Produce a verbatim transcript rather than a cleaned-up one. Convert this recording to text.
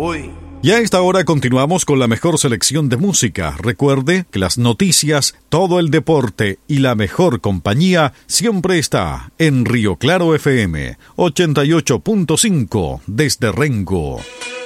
Uy. Y a esta hora continuamos con la mejor selección de música. Recuerde que las noticias, todo el deporte y la mejor compañía siempre está en Río Claro F M ochenta y ocho punto cinco desde Rengo.